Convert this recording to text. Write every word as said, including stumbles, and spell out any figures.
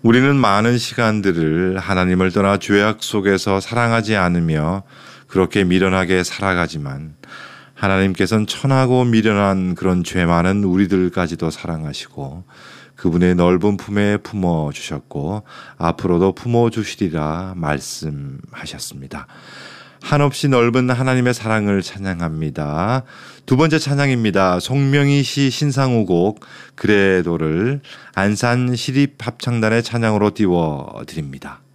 우리는 많은 시간들을 하나님을 떠나 죄악 속에서 사랑하지 않으며 그렇게 미련하게 살아가지만 하나님께서는 천하고 미련한 그런 죄 많은 우리들까지도 사랑하시고 그분의 넓은 품에 품어주셨고 앞으로도 품어주시리라 말씀하셨습니다. 한없이 넓은 하나님의 사랑을 찬양합니다. 두 번째 찬양입니다. 송명희 씨 신상후곡 그래도를 안산 시립합창단의 찬양으로 띄워드립니다.